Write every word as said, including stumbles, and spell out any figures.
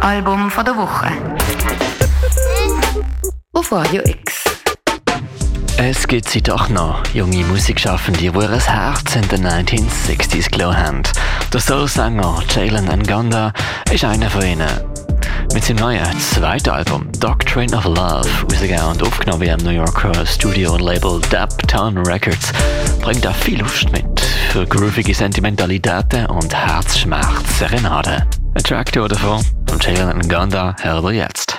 Album von der Woche. Auf Radio X. Es gibt sie doch noch, junge Musikschaffende, die ihr Herz in den neunzehnhundertsechziger gelassen haben. Der Soul-Sänger Jalen Ngonda ist einer von ihnen. Mit seinem neuen zweiten Album Doctrine of Love, rausgegeben und aufgenommen am New Yorker Studio und Label Daptown Records, bringt er viel Lust mit für groovige Sentimentalitäten und Herzschmerz-Serenaden. Ein Track davon von Jalen Ngonda hören wir jetzt.